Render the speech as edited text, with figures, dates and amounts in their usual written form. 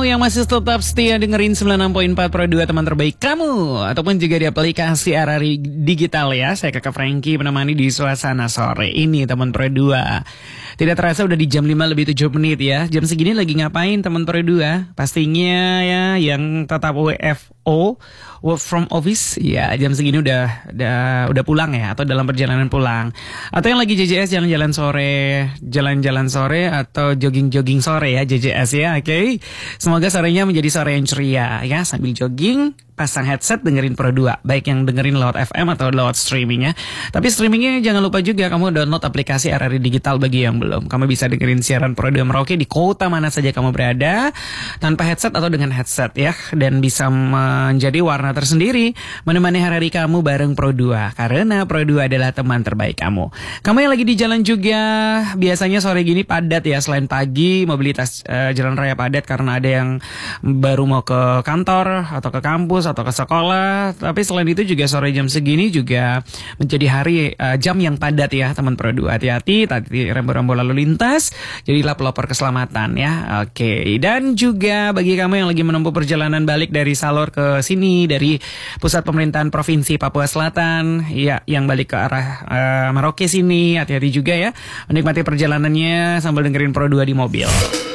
kamu yang masih tetap setia dengerin 96.4 Pro 2 teman terbaik kamu, ataupun juga di aplikasi RRI Digital ya. Saya Kakak Frankie menemani di suasana sore ini teman Pro 2. Tidak terasa udah di jam 5 lebih 7 menit ya. Jam segini lagi ngapain teman Pro 2? Pastinya ya yang tetap WFO, work from office, ya jam segini udah pulang ya, atau dalam perjalanan pulang. Atau yang lagi JJS jalan-jalan sore atau jogging-jogging sore ya JJS ya, oke. Semoga sorenya menjadi sore yang ceria ya, sambil jogging, pasang headset dengerin Pro 2, baik yang dengerin lewat FM atau lewat streaming ya. Tapi streamingnya jangan lupa juga kamu download aplikasi RRI Digital bagi yang belum. Kamu bisa dengerin siaran Pro 2 Merauke di kota mana saja kamu berada, tanpa headset atau dengan headset ya, dan bisa menjadi warna tersendiri menemani hari kamu bareng Pro 2, karena Pro 2 adalah teman terbaik kamu. Kamu yang lagi di jalan juga, biasanya sore gini padat ya, selain pagi mobilitas jalan raya padat karena ada yang baru mau ke kantor atau ke kampus atau ke sekolah. Tapi selain itu juga sore jam segini juga menjadi hari jam yang padat ya teman Pro 2. Hati-hati tadi rambu-rambu lalu lintas, jadilah pelopor keselamatan ya. Oke, dan juga bagi kamu yang lagi menempuh perjalanan balik dari Salor ke sini, dari pusat pemerintahan Provinsi Papua Selatan ya, yang balik ke arah Merauke sini, hati-hati juga ya, menikmati perjalanannya sambil dengerin Pro 2 di mobil.